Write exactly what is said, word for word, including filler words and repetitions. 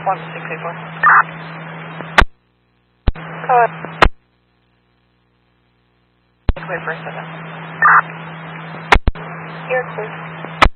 one six eight four. Go ahead. Wait for a second. You're clear.